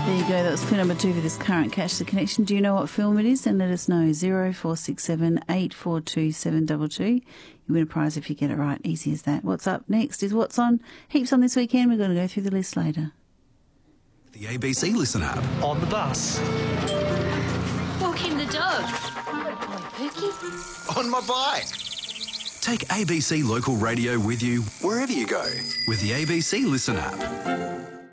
There you go. That was clue number 2 for this current Catch the Connection. Do you know what film it is? And let us know. 0467 842 722. You win a prize if you get it right. Easy as that. What's up next is What's On. Heaps on this weekend. We're going to go through the list later. The ABC Listen app. On the bus. Walking the dog. Good boy, Pookie. On my bike. Take ABC Local Radio with you wherever you go with the ABC Listen app.